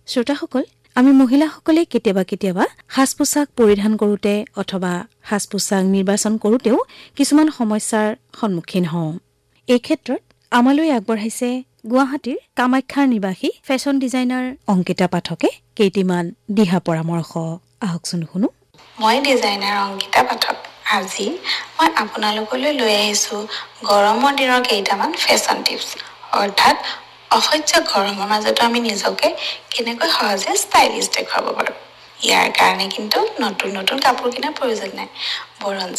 শ্ৰোতাসকল, আমি মহিলাসকলে কেতিয়াবা সাজ-পোছাক পৰিধান কৰোঁতে অথবা সাজ-পোছাক নিৰ্বাচন কৰোঁতেও কিছুমান সমস্যাৰ সন্মুখীন হওঁ। এই ক্ষেত্ৰত আমালৈ আগবঢ়াইছে গুৱাহাটীৰ কামাখ্যাৰ নিবাসী ফেশ্বন ডিজাইনাৰ অংকিতা পাঠকে কেইটিমান দিহা পৰামৰ্শ। আহকচোন শুনো। মই ডিজাইনাৰ অংকিতা পাঠক। আজি মই আপোনালোকলৈ লৈ আহিছোঁ গৰমৰ দিনৰ কেইটামান ফেশ্বন টিপছ, অৰ্থাৎ অসহ্য গৰমৰ মাজতো আমি নিজকে কেনেকৈ সহজে ষ্টাইলিছ দেখুৱাব পাৰোঁ। ইয়াৰ কাৰণে কিন্তু নতুন কাপোৰ কিনাৰ প্ৰয়োজন নাই, বৰঞ্চ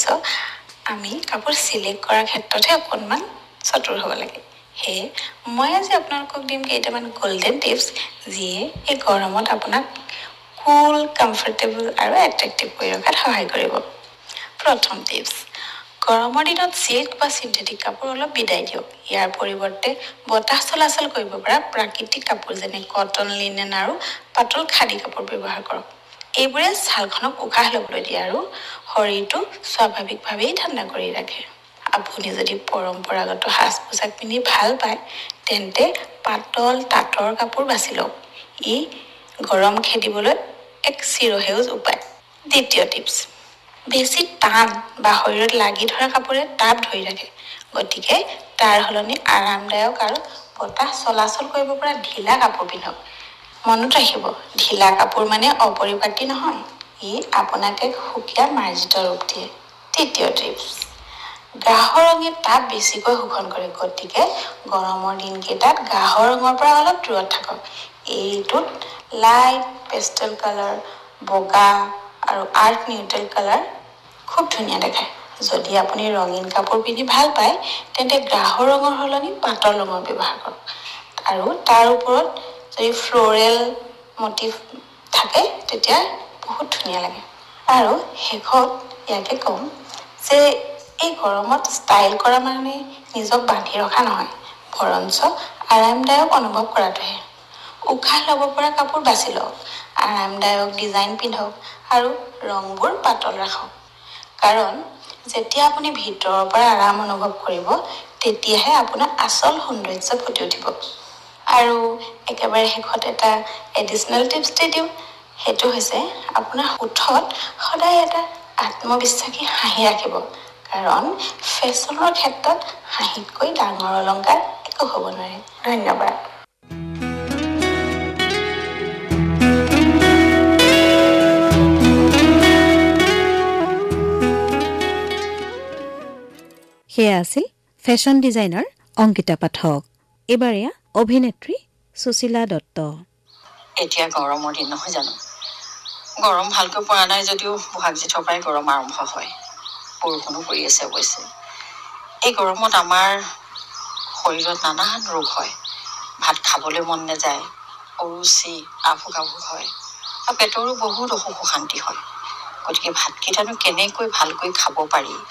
আমি কাপোৰ চিলেক্ট কৰাৰ ক্ষেত্ৰতহে অকণমান চতুৰ হ'ব লাগে। সেয়ে মই আজি আপোনালোকক দিম কেইটামান গল্ডেন টিপছ, যিয়ে এই গৰমত আপোনাক কুল, কমফৰ্টেবল আৰু এট্ৰেক্টিভ কৰি ৰখাত সহায় কৰিব। প্ৰথম টিপছ, গৰমৰ দিনত চিল্ক বা চিন্থেটিক কাপোৰ অলপ বিদায় দিয়ক। ইয়াৰ পৰিৱৰ্তে বতাহ চলাচল কৰিব পৰা প্ৰাকৃতিক কাপোৰ যেনে কটন, লিনেন আৰু পাতল খাদী কাপোৰ ব্যৱহাৰ কৰক। এইবোৰে ছালখনক উশাহ ল'বলৈ দিয়ে আৰু শৰীৰটো স্বাভাৱিকভাৱেই ঠাণ্ডা কৰি ৰাখে। আপুনি যদি পৰম্পৰাগত সাজ-পোছাক পিন্ধি ভাল পায়, তেন্তে পাতল তাঁতৰ কাপোৰ বাছি লওক। ই গৰম খেদিবলৈ এক চিৰসেউজ উপায়। দ্বিতীয় টিপছ, বেছি টান বা শৰীৰত লাগি ধৰা কাপোৰে তাপ ধৰি ৰাখে। গতিকে তাৰ সলনি আৰামদায়ক আৰু বতাহ চলাচল কৰিব পৰা ঢিলা কাপোৰ পিন্ধক। মনত ৰাখিব, ঢিলা কাপোৰ মানে অপৰিপাটি নহয়, ই আপোনাক এক সুকীয়া মাৰ্জিত ৰূপ দিয়ে। তৃতীয় টিপছ, গাঢ় ৰঙে তাপ বেছিকৈ শোষণ কৰে। গতিকে গৰমৰ দিনকেইটাত গাঢ় ৰঙৰ পৰা অলপ দূৰত থাকক। এইটোত লাইট পেষ্টেল কালাৰ, বগা আৰু আৰ্ট নিউট্ৰেল কালাৰ খুব ধুনীয়া দেখায়। যদি আপুনি ৰঙীন কাপোৰ পিন্ধি ভাল পায়, তেন্তে গাঢ় ৰঙৰ সলনি পাতল ৰঙৰ ব্যৱহাৰ কৰক। আৰু তাৰ ওপৰত যদি ফ্ল'ৰেল মটিভ থাকে, তেতিয়া বহুত ধুনীয়া লাগে। আৰু শেষত ইয়াকে ক'ম যে এই গৰমত ষ্টাইল কৰা মানে নিজক বান্ধি ৰখা নহয়, বৰঞ্চ আৰামদায়ক অনুভৱ কৰাটোহে। উশাহ ল'ব পৰা কাপোৰ বাছি লওক, আৰামদায়ক ডিজাইন পিন্ধক আৰু ৰংবোৰ পাতল ৰাখক। কাৰণ যেতিয়া আপুনি ভিতৰৰ পৰা আৰাম অনুভৱ কৰিব, তেতিয়াহে আপোনাৰ আচল সৌন্দৰ্য ফুটি উঠিব। আৰু একেবাৰে শেষত এটা এডিচনেল টিপছ দি দিওঁ, সেইটো হৈছে আপোনাৰ ওঠত সদায় এটা আত্মবিশ্বাসী হাঁহি ৰাখিব। কাৰণ ফেশ্বনৰ ক্ষেত্ৰত হাঁহিতকৈ ডাঙৰ অলংকাৰ একো হ'ব নোৱাৰে। ধন্যবাদ। সেয়া আছিল ফেশ্বন ডিজাইনাৰ অংকিতা পাঠক। এইবাৰ এয়া অভিনেত্ৰী সুশীলা দত্ত। এতিয়া গৰমৰ দিন নহয় জানো? গৰম ভালকৈ পৰা নাই যদিও বহাগ জেঠৰ পৰাই গৰম আৰম্ভ হয়। বৰষুণো পৰি আছে অৱশ্যে। এই গৰমত আমাৰ শৰীৰত নানান ৰোগ হয়। ভাত খাবলৈ মন নাযায়, অৰুচি, আভোক হয় আৰু পেটৰো বহুত অসুখ অশান্তি হয়। গতিকে ভাতকেইটানো কেনেকৈ ভালকৈ খাব পাৰি